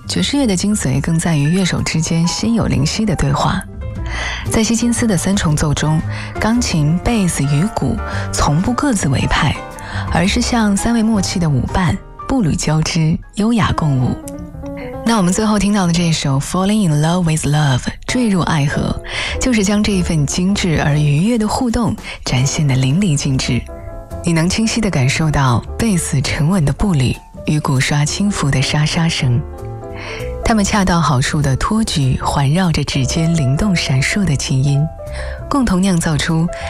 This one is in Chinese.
爵士乐的精髓更在于乐手之间心有灵犀的对话。在希金斯的三重奏中，钢琴、贝斯与鼓从不各自为派，而是像三位默契的舞伴，步履交织，优雅共舞。那我们最后听到的这首 Falling in Love with Love 坠入爱河，就是将这一份精致而愉悦的互动展现得淋漓尽致。你能清晰地感受到贝斯沉稳的步履与鼓刷轻浮的沙沙声，它们恰到好处地托举环绕着指尖灵动闪烁的琴音，共同酿造出